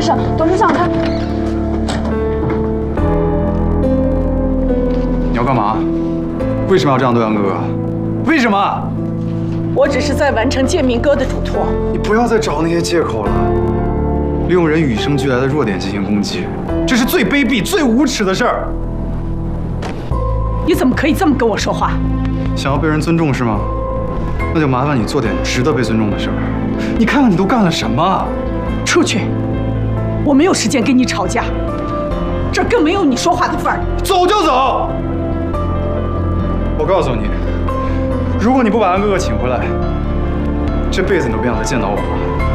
董事长他。 你要干嘛？为什么要这样对安哥哥？为什么？ 我只是在完成建明哥的嘱托。 你不要再找那些借口了。利用人与生俱来的弱点进行攻击，这是最卑鄙、最无耻的事儿。 你怎么可以这么跟我说话？ 想要被人尊重是吗？那就麻烦你做点值得被尊重的事儿。你看看你都干了什么？ 出去！我没有时间跟你吵架，这更没有你说话的份儿。 走就走！我告诉你，如果你不把安哥哥请回来，这辈子你都别想再见到我了。